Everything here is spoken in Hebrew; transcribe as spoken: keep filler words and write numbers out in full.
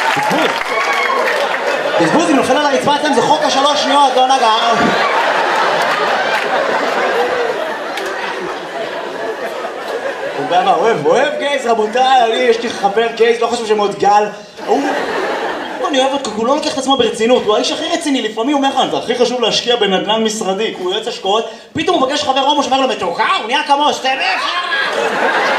בזבוז. בזבוז, אם נופל על הרצפה אצלם זה חוק השלוש שניות, לא נגע. הוא בא מה, אוהב, אוהב גייז, רבותיי, אני, יש לי חבר גייז, לא חושב שמאוד גל. הוא... אני אוהב אותו, הוא לא לוקח את עצמו ברצינות, הוא האיש הכי רציני, לפעמים הוא אומר לך, זה הכי חשוב להשקיע בנדל"ן משרדי, הוא יועץ השקעות, פתאום הוא פגש חבר הומו שאומר לו, מתוקה, הוא נהיה כמו סטנף!